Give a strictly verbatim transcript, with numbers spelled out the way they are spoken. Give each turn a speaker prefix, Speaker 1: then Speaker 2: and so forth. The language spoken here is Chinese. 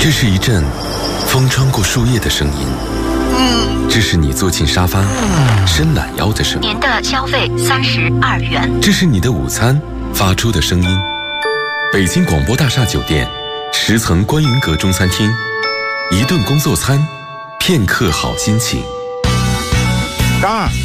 Speaker 1: 这是一阵风穿过树叶的声音，这是你坐进沙发伸懒腰的声音。
Speaker 2: 您的消费三十二元。
Speaker 1: 这是你的午餐发出的声音。北京广播大厦酒店十层观云阁中餐厅，一顿工作餐，片刻好心情。
Speaker 3: 张二。